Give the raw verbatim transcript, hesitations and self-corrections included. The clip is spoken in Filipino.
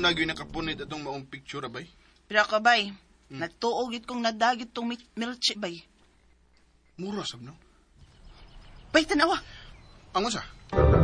na gyud nakapunit atong maong picture bay. Pero ka bay, hmm. nagtuog it kong nadagit tong milchi bay. Mura sab no. Bay, tanawa. Ang usa?